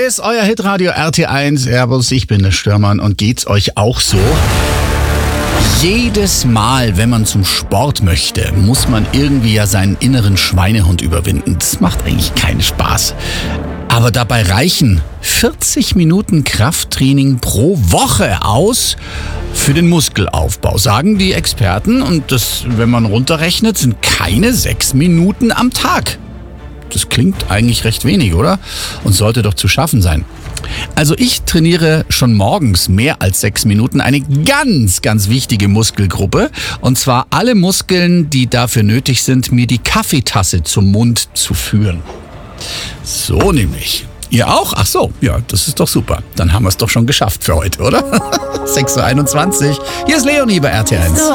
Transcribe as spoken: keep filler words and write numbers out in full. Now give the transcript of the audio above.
ist euer Hitradio R T eins. Servus, ich bin der Störmann und geht's euch auch so? Jedes Mal, wenn man zum Sport möchte, muss man irgendwie ja seinen inneren Schweinehund überwinden. Das macht eigentlich keinen Spaß. Aber dabei reichen vierzig Minuten Krafttraining pro Woche aus für den Muskelaufbau, sagen die Experten. Und das, wenn man runterrechnet, sind keine sechs Minuten am Tag. Das klingt eigentlich recht wenig, oder? Und sollte doch zu schaffen sein. Also ich trainiere schon morgens mehr als sechs Minuten eine ganz, ganz wichtige Muskelgruppe. Und zwar alle Muskeln, die dafür nötig sind, mir die Kaffeetasse zum Mund zu führen. So nämlich. Ihr auch? Ach so, ja, das ist doch super. Dann haben wir es doch schon geschafft für heute, oder? sechs Uhr einundzwanzig. Hier ist Leonie bei R T eins.